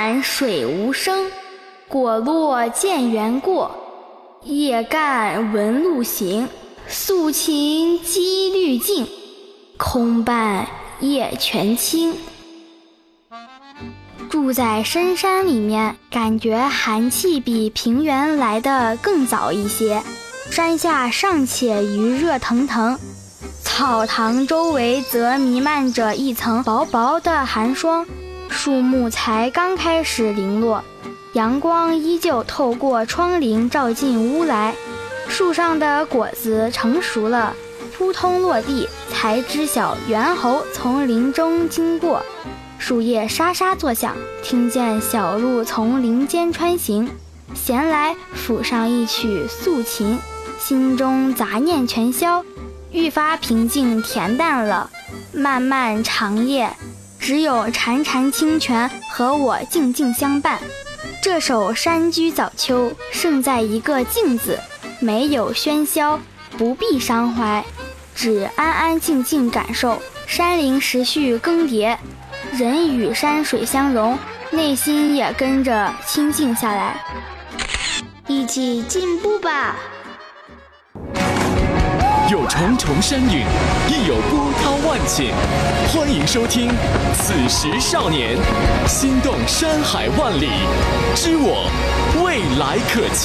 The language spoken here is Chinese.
潭水无声，果落见缘过。夜干闻路行，素琴积绿净，空伴夜泉清。住在深山里面，感觉寒气比平原来的更早一些，山下尚且余热腾腾，草塘周围则弥漫着一层薄薄的寒霜，树木才刚开始零落，阳光依旧透过窗棂照进屋来，树上的果子成熟了，扑通落地，才知晓猿猴从林中经过。树叶沙沙作响，听见小鹿从林间穿行，闲来抚上一曲素琴，心中杂念全消，愈发平静恬淡了。漫漫长夜，只有潺潺清泉和我静静相伴。这首《山居早秋》胜在一个静字，没有喧嚣，不必伤怀，只安安静静感受山林时序更迭，人与山水相融，内心也跟着清静下来。一起进步吧！ 有重重山岭，亦有波涛万顷。欢迎收听《此时少年》，心动山海万里，知我未来可期。